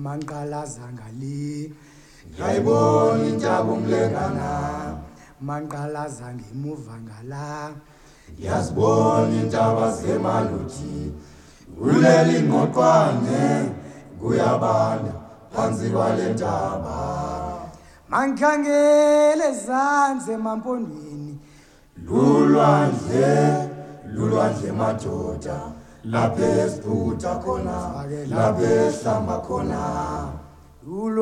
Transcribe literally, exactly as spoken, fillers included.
manqalaza ngali ngayibona intaba umlengana manqalaza ngemuva ngala yazibona intaba zemaluthi kuleli ngqoqwane kuyabanda phansi kwalentaba mankhangele zanze mampondweni lulwandle lulwandle madoda lapho esiphutha khona lapho esihlamba khona